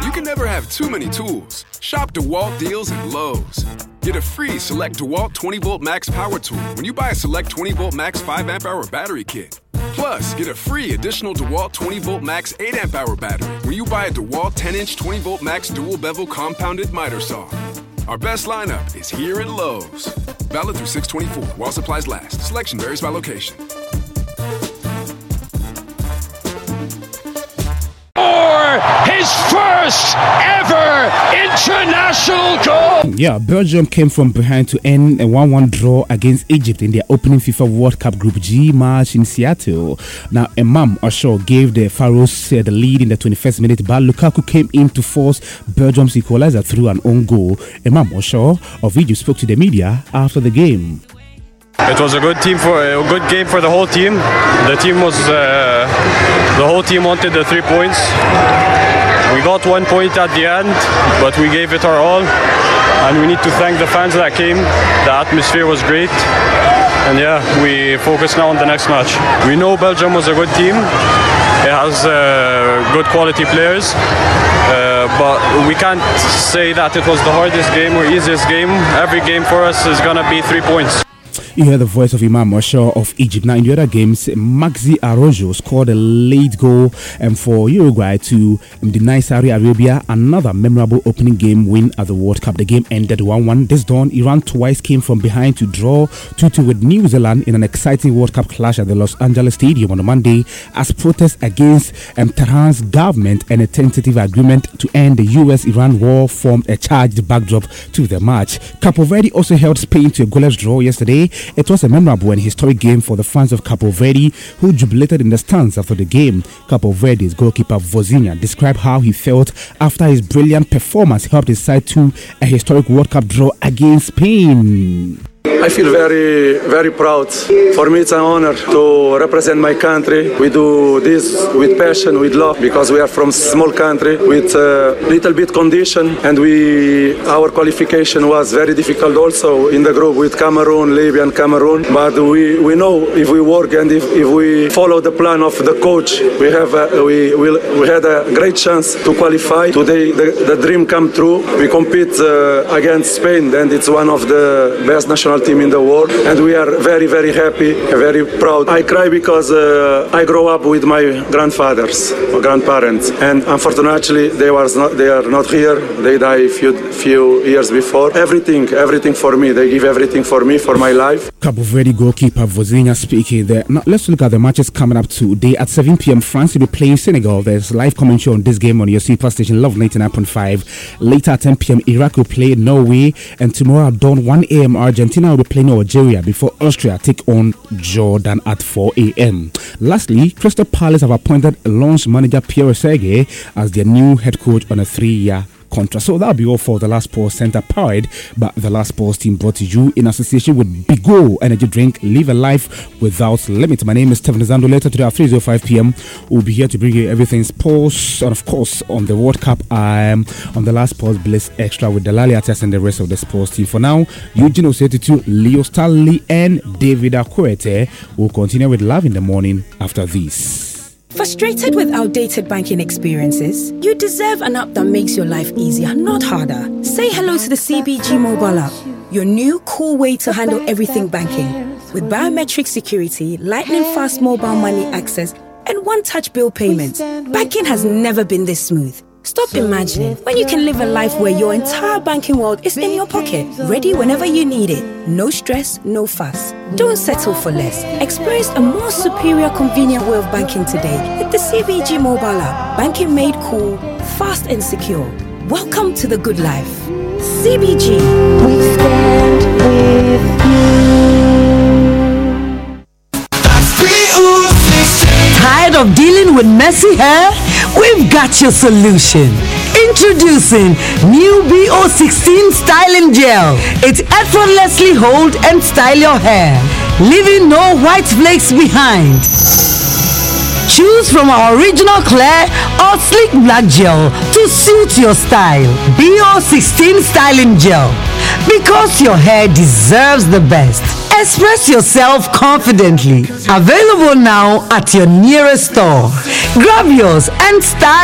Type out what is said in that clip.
You can never have too many tools. Shop DeWalt deals at Lowe's. Get a free Select DeWalt 20-Volt Max Power Tool when you buy a Select 20-Volt Max 5-amp-hour battery kit. Plus, get a free additional DeWalt 20-Volt Max 8-amp-hour battery when you buy a DeWalt 10-inch 20-Volt Max dual-bevel compounded miter saw. Our best lineup is here at Lowe's. Valid through 6/24 while supplies last. Selection varies by location. His first ever international goal. Yeah, Belgium came from behind to end a 1-1 draw against Egypt in their opening FIFA World Cup Group G match in Seattle. Now, Imam Ashur gave the Pharaohs the lead in the 21st minute, but Lukaku came in to force Belgium's equalizer through an own goal. Imam Ashur of Egypt spoke to the media after the game. It was a good game for the whole team. The whole team wanted the 3 points. We got 1 point at the end, but we gave it our all. And we need to thank the fans that came. The atmosphere was great. And yeah, we focus now on the next match. We know Belgium was a good team. It has good quality players. But we can't say that it was the hardest game or easiest game. Every game for us is going to be 3 points. You hear the voice of Imam Ashur of Egypt. Now, in the other games, Maxi Araujo scored a late goal for Uruguay to deny Saudi Arabia another memorable opening game win at the World Cup. The game ended 1-1. This dawn, Iran twice came from behind to draw 2-2 with New Zealand in an exciting World Cup clash at the Los Angeles Stadium on Monday as protests against Tehran's government and a tentative agreement to end the US-Iran war formed a charged backdrop to the match. Cape Verde also held Spain to a goalless draw yesterday. It was a memorable and historic game for the fans of Cape Verde, who jubilated in the stands after the game. Cape Verde's goalkeeper Vozinha described how he felt after his brilliant performance helped his side to a historic World Cup draw against Spain. I feel very, very proud. For me, it's an honor to represent my country. We do this with passion, with love, because we are from a small country with a little bit condition, and our qualification was very difficult also in the group with Cameroon, Libya, and Cameroon. But we know if we work and if we follow the plan of the coach, we had a great chance to qualify. Today, the dream come true. We compete against Spain, and it's one of the best national team in the world, and we are very, very happy, very proud. I cry because I grew up with my grandparents, and unfortunately they are not here. They died a few years before. Everything for me. They give everything for me, for my life. Cape Verde goalkeeper Vozinha speaking there. Now let's look at the matches coming up today. At 7 p.m. France will be playing Senegal. There's live commentary on this game on your super station Love 99.5. Later at 10 p.m. Iraq will play Norway, and tomorrow at dawn 1 a.m. Argentina will be playing Algeria before Austria take on Jordan at 4 a.m. Lastly, Crystal Palace have appointed launch manager Pierre Sergei as their new head coach on a 3-year contract. So that'll be all for the Last Sports Center, powered by the Last Sports team, brought to you in association with Bigo Energy Drink. Live a life without limit. My name is Stephen Zando. Later today at 3:05 p.m. we'll be here to bring you everything sports, and of course on the World Cup. I'm on the Last Sports Bliss Extra with Delali Ates and the rest of the sports team. For now, Eugene Osetutu, Leo Stanley, and David Akwete will continue with Love in the Morning after this. Frustrated with outdated banking experiences? You deserve an app that makes your life easier, not harder. Say hello to the CBG mobile app, your new cool way to handle everything banking. With biometric security, lightning fast mobile money access, and one-touch bill payments, banking has never been this smooth. Stop imagining when you can live a life where your entire banking world is in your pocket, ready whenever you need it. No stress, no fuss. Don't settle for less. Experience a more superior, convenient way of banking today with the CBG mobile app. Banking made cool, fast and secure. Welcome to the good life. CBG. We stand with you. Tired of dealing with messy hair? We've got your solution. Introducing new BO16 Styling Gel. It effortlessly holds and style your hair, leaving no white flakes behind. Choose from our original clear or sleek black gel to suit your style. BO16 Styling Gel, because your hair deserves the best. Express yourself confidently. Available now at your nearest store. Grab yours and style